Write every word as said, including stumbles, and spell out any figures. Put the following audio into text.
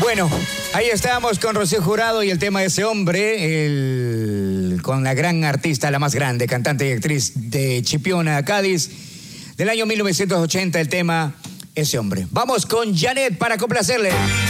Bueno, ahí estamos con Rocío Jurado y el tema de ese hombre, el, con la gran artista, la más grande, cantante y actriz de Chipiona, Cádiz, del año mil novecientos ochenta, el tema Ese hombre. Vamos con Janet para complacerle.